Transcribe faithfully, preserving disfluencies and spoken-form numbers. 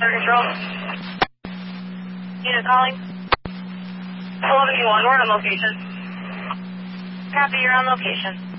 Control. Unit calling. eleven one, we're on location. Copy, you're on location.